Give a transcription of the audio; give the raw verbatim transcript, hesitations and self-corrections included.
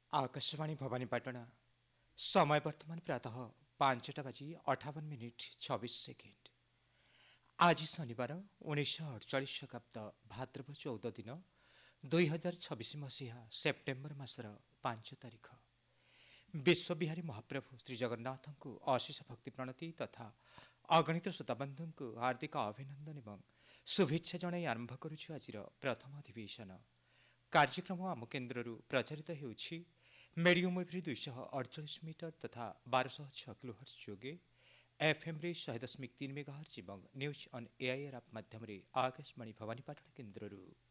आकाशवाणी भवानीपाटଣା समय वर्तमान प्रातः पांचटा बाजी अठावन मिनिट छब्बीस सेकेंड। आज शनिवार उन्नीस अड़चाश शताब्द भाद्रव चौदह दिन दुई हजार छब्बीस मसीहा सेप्टेम्बर मासर पांच तारीख। विश्वविहारी महाप्रभु श्री जगन्नाथ को अशेष भक्ति प्रणति तथा अगणित श्रोताबंधु को हार्दिक अभिनंदन एवं शुभेच्छा जणाई आरंभ करुछु आज प्रथम अधिवेशन कार्यक्रम। आम केन्द्र प्रचारित होउछि मीडियम वेव दुईश अड़चाश मीटर तथा बारश छह किलोहर्ट्ज जोगे एफएम रे शहे दशमिक तीन मेगाहर्ट्ज और न्यूज ऑन एआईआर आप माध्यम आकाशवाणी भवानीपाटଣା केन्द्र।